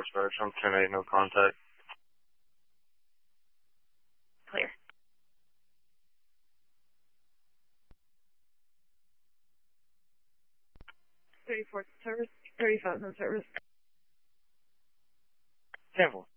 dispatch. I'm 10-8, no contact. Clear. 34th service, 35th in service. 10-4.